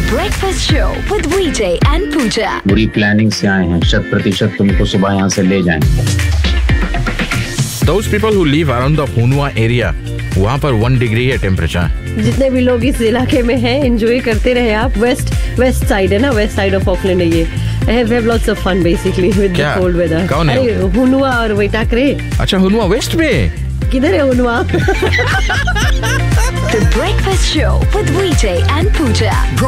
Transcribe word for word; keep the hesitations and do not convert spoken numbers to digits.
Breakfast Show with Vijay and Pooja. बुरी planning से आए हैं, शत प्रतिशत तुमको सुबह यहाँ से ले जाएंगे. Those people who live around the Hunua area, वहाँ पर one degree है टेम्परेचर. जितने भी लोग इस इलाके में हैं, एंजॉय करते रहे आप. वेस्ट वेस्ट साइड है ना, वेस्ट साइड ऑफ ऑकलैंड है ये. I have, have lots of fun basically with the cold weather. कौन है? अरे हुनुआ और वैटाकरे. अच्छा, हुनुआ वेस्ट में. किधर है हुनुआ? The Breakfast Show with Vijay and Pooja.